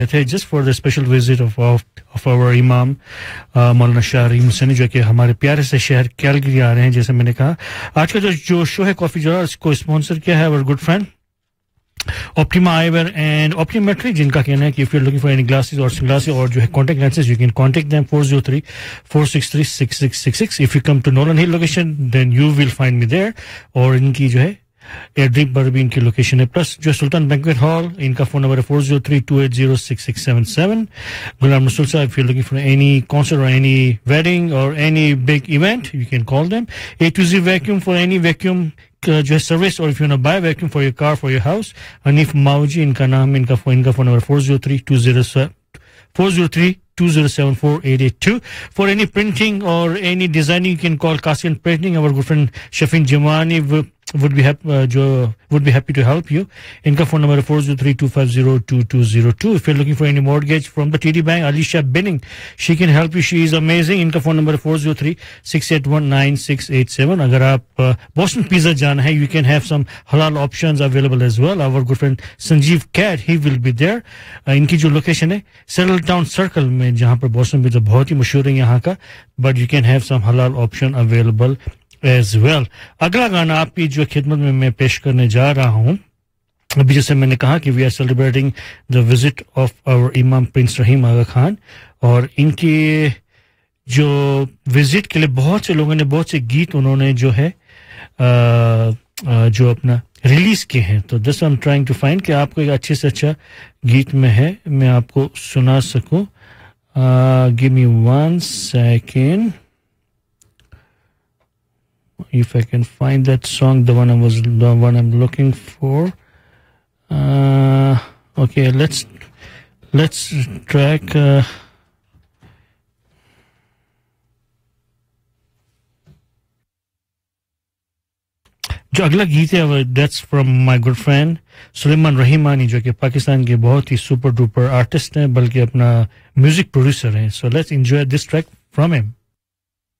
थे just for the special visit of our imam मौलाना शारीम हुसैनी जो कि हमारे प्यारे से शहर कैलगरी आ रहे हैं जैसे मैंने कहा आज का जो शो है कॉफी जरा इसको स्पॉन्सर किया है our good friend Optima Eyewear and Optometry जिनका कहना है कि if you're looking for any glasses or sunglasses or जो है contact lenses you can contact them 403-463-6666 if you come to Nolan Hill location then you will find me there और इनकी जो है एयरड्रिप पर भी इनकी लोकेशन है प्लस जो सुल्तान बैंक्वेट हॉल इनका फोन नंबर है 4032806677 गुलाम रसूल साहब if you're looking for any concert or any wedding or any big event you can call them A to Z vacuum for any vacuum जो है सर्विस और if you want to buy vacuum for your car for your house Hanif माऊजी इनका नाम इनका phone number 403-207-4882 for any printing or any designing you can call Kasian Printing our good friend Shafin Jamani would be happy to help you इनका phone number है 403-250-2202 if you're looking for any mortgage from the TD Bank Alicia Benning she can help you she is amazing इनका phone number है 403-681-9687 अगर आप Boston Pizza जाना है you can have some halal options available as well our good friend Sanjeev Cat he will be there इनकी जो location है Settle Town Circle में जहां पर Boston Pizza बहुत ही मशहूर है यहां का but you can have some halal option available as well अगला गाना आपकी जो खिदमत में मैं पेश करने जा रहा हूं अभी जैसे मैंने कहा कि we are celebrating the visit of our इमाम प्रिंस रहीम आगा खान और इनकी जो विजिट के लिए बहुत से लोगों ने बहुत से गीत उन्होंने जो है जो अपना रिलीज किए हैं तो this I am trying to find कि आपको एक अच्छे से अच्छा गीत में है मैं आपको सुना सकूं give me 1 second if I can find that song the one I'm looking for okay let's track जो अगला गीत है that's from my good friend Suleman रहीमानी जो कि पाकिस्तान के बहुत ही सुपर डुपर आर्टिस्ट हैं बल्कि अपना म्यूजिक प्रोड्यूसर हैं so let's enjoy this track from him